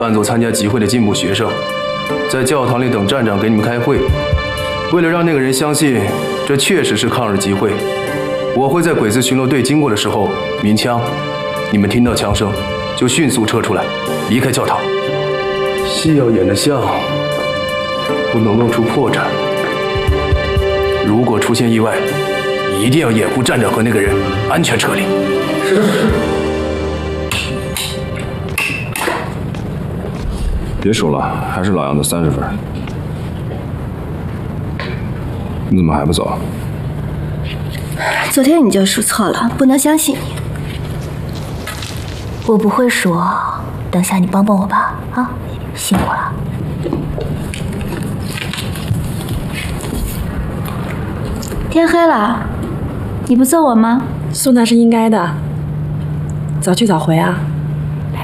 扮作参加集会的进步学生，在教堂里等站长给你们开会。为了让那个人相信这确实是抗日集会，我会在鬼子巡逻队经过的时候鸣枪，你们听到枪声就迅速撤出来，离开教堂。戏要演得像，不能露出破绽。如果出现意外，一定要掩护站长和那个人安全撤离。是。 别数了，还是老样子30分。你怎么还不走？ 昨天你就数错了，不能相信你。 我不会数，等下你帮帮我吧，啊，辛苦了。 天黑了，你不送我吗？ 送他是应该的，早去早回啊。